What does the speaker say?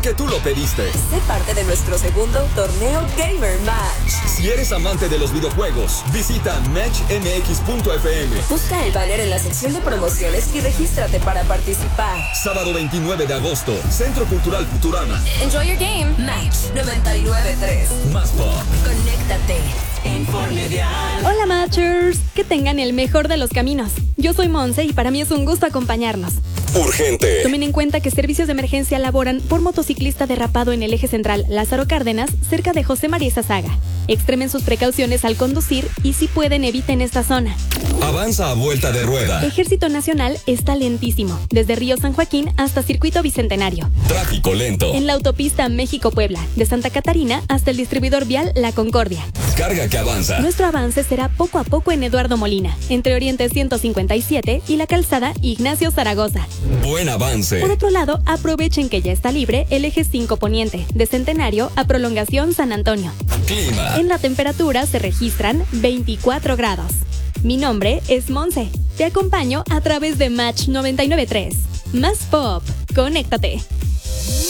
que tú lo pediste. Sé parte de nuestro segundo torneo Gamer Match. Si eres amante de los videojuegos, visita matchmx.fm. Busca el banner en la sección de promociones y regístrate para participar. Sábado 29 de agosto, Centro Cultural Futurama. Enjoy your game. Match 99.3. Más pop. Conéctate. Informe Dial. Hola Matchers, que tengan el mejor de los caminos. Yo soy Monse y para mí es un gusto acompañarnos. Urgente. Tomen en cuenta que servicios de emergencia laboran por motociclista derrapado en el eje central Lázaro Cárdenas, cerca de José María Saga. Extremen sus precauciones al conducir y si pueden eviten esta zona. Avanza a vuelta de rueda. Ejército Nacional está lentísimo, desde Río San Joaquín hasta Circuito Bicentenario. Tráfico lento. En la autopista México-Puebla, de Santa Catarina hasta el distribuidor vial La Concordia. Carga que avanza. Nuestro avance será poco a poco en Eduardo Molina, entre Oriente 157 y la calzada Ignacio Zaragoza. Buen avance. Por otro lado, aprovechen que ya está libre el eje 5 Poniente, de Centenario a Prolongación San Antonio. Clima. En la temperatura se registran 24 grados. Mi nombre es Monse. Te acompaño a través de Match 99.3. Más pop. Conéctate.